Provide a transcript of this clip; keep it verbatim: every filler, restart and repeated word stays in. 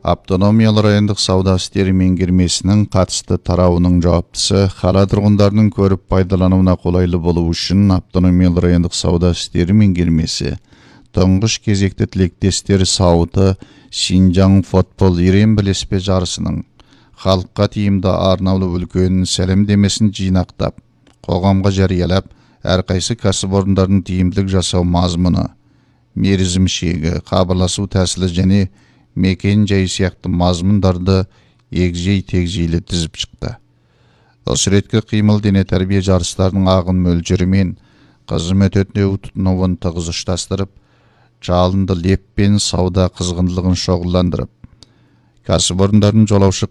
Автономиялы райондық сауда істері меңгермесінің қатысты тарауының жауаптысы қала тұрғындарының көріп пайдалануына қолайлы болу үшін автономиялы райондық сауда істері меңгермесі тұңғыш кезекті тілектестер сауыты Шинжаң футбол ерен білеспе жарысының халыққа тиімді арнаулы үлкен сәлемдемесін жинақтап, қоғамға жариялап, әрқайсы кәсіпорындардың тиімділік жасау мазмұны, мерзім шегі, хабарласу тәсілі және мекен жай сияқты мазмұндарды егжей-тегжейлі тізіп шықты. Осы реткі қимыл дене тәрбие жарыстарының ағын мөлшері мен қызмет өтінеу тұтынуын тығыз ұштастырып, жалынды леппен сауда қызғындылығын шоғырландырып, кәсіпорындардың жолаушы